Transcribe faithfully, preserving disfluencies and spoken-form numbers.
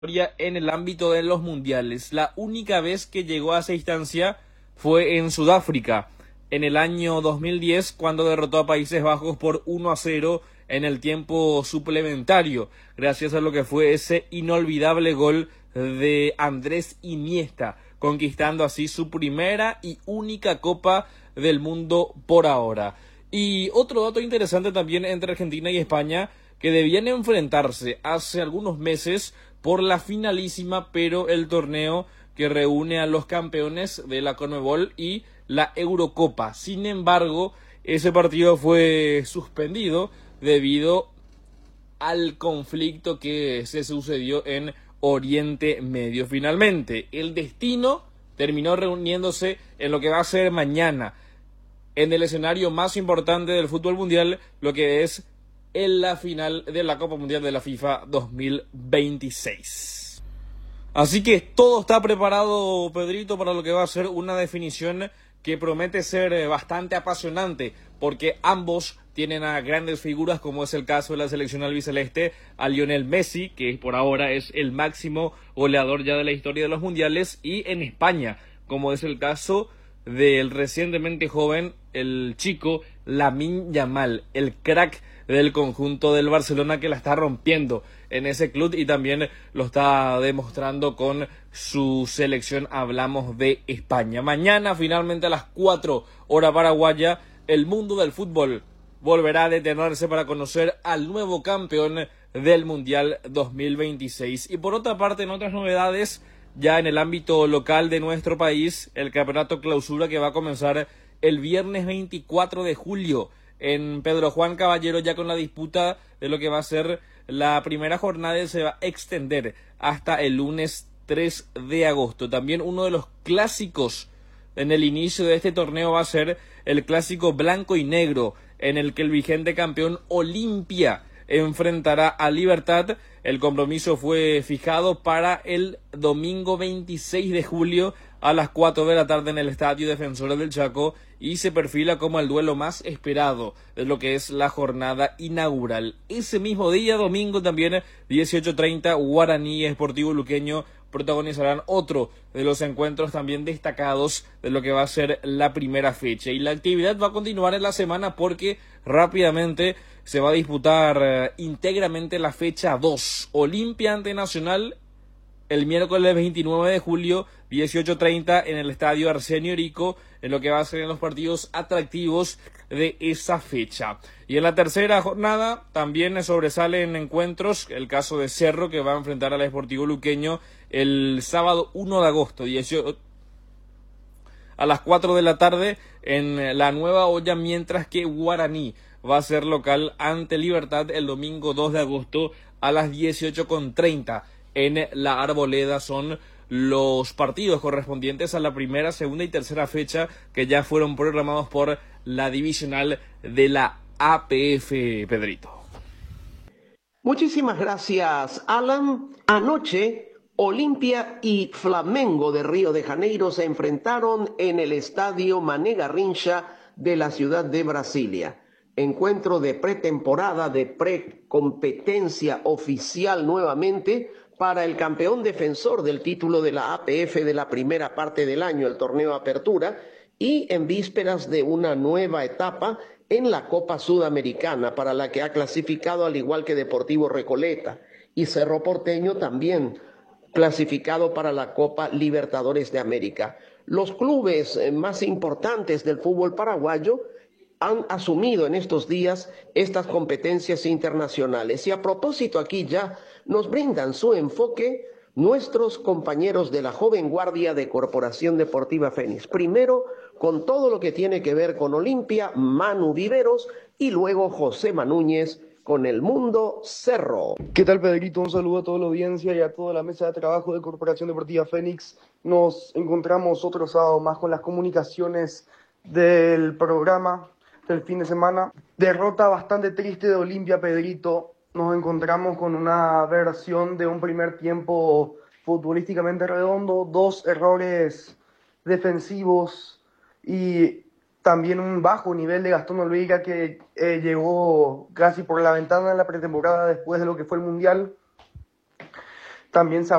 en el ámbito de los mundiales. La única vez que llegó a esa instancia fue en Sudáfrica, en el año dos mil diez, cuando derrotó a Países Bajos por uno a cero en el tiempo suplementario, gracias a lo que fue ese inolvidable gol de Andrés Iniesta, conquistando así su primera y única Copa del Mundo por ahora. Y otro dato interesante también entre Argentina y España, que debían enfrentarse hace algunos meses por la finalísima, pero el torneo que reúne a los campeones de la Conmebol y la Eurocopa. Sin embargo, ese partido fue suspendido debido al conflicto que se sucedió en Oriente Medio. Finalmente, el destino terminó reuniéndose en lo que va a ser mañana, en el escenario más importante del fútbol mundial, lo que es en la final de la Copa Mundial de la FIFA dos mil veintiséis. Así que todo está preparado, Pedrito, para lo que va a ser una definición que promete ser bastante apasionante, porque ambos tienen a grandes figuras, como es el caso de la selección albiceleste, a Lionel Messi, que por ahora es el máximo goleador ya de la historia de los mundiales, y en España, como es el caso del recientemente joven, el chico Lamine Yamal, el crack del conjunto del Barcelona, que la está rompiendo en ese club y también lo está demostrando con su selección. Hablamos de España. Mañana, finalmente a las cuatro hora paraguaya, el mundo del fútbol volverá a detenerse para conocer al nuevo campeón del Mundial dos mil veintiséis. Y por otra parte, en otras novedades, ya en el ámbito local de nuestro país, el campeonato clausura, que va a comenzar el viernes veinticuatro de julio en Pedro Juan Caballero, ya con la disputa de lo que va a ser la primera jornada, y se va a extender hasta el lunes tres de agosto. También uno de los clásicos en el inicio de este torneo va a ser el clásico blanco y negro, en el que el vigente campeón Olimpia enfrentará a Libertad. El compromiso fue fijado para el domingo veintiséis de julio a las cuatro de la tarde en el Estadio Defensores del Chaco, y se perfila como el duelo más esperado de lo que es la jornada inaugural. Ese mismo día, domingo también, dieciocho treinta, Guaraní y Sportivo Luqueño protagonizarán otro de los encuentros también destacados de lo que va a ser la primera fecha. Y la actividad va a continuar en la semana, porque rápidamente se va a disputar uh, íntegramente la fecha dos. Olimpia ante Nacional el miércoles veintinueve de julio, dieciocho treinta, en el Estadio Arsenio Rico, en lo que va a ser en los partidos atractivos de esa fecha. Y en la tercera jornada también sobresalen encuentros, el caso de Cerro, que va a enfrentar al Sportivo Luqueño el sábado uno de agosto, dieciocho a las cuatro de la tarde en la Nueva Olla, mientras que Guaraní va a ser local ante Libertad el domingo dos de agosto a las dieciocho treinta en la Arboleda. Son los partidos correspondientes a la primera, segunda y tercera fecha, que ya fueron programados por la divisional de la A P F, Pedrito. Muchísimas gracias, Alan. Anoche, Olimpia y Flamengo de Río de Janeiro se enfrentaron en el estadio Mané Garrincha de la ciudad de Brasilia. Encuentro de pretemporada, de precompetencia oficial nuevamente para el campeón defensor del título de la A P F de la primera parte del año, el torneo Apertura, y en vísperas de una nueva etapa en la Copa Sudamericana, para la que ha clasificado al igual que Deportivo Recoleta, y Cerro Porteño también clasificado para la Copa Libertadores de América. Los clubes más importantes del fútbol paraguayo han asumido en estos días estas competencias internacionales. Y a propósito, aquí ya nos brindan su enfoque nuestros compañeros de la joven guardia de Corporación Deportiva Fénix. Primero, con todo lo que tiene que ver con Olimpia, Manu Viveros, y luego José Manúñez con el Mundo Cerro. ¿Qué tal, Pedrito? Un saludo a toda la audiencia y a toda la mesa de trabajo de Corporación Deportiva Fénix. Nos encontramos otro sábado más con las comunicaciones del programa del fin de semana. Derrota bastante triste de Olimpia, Pedrito. Nos encontramos con una versión de un primer tiempo futbolísticamente redondo, dos errores defensivos y también un bajo nivel de Gastón Olvera, que eh, llegó casi por la ventana en la pretemporada después de lo que fue el Mundial. también se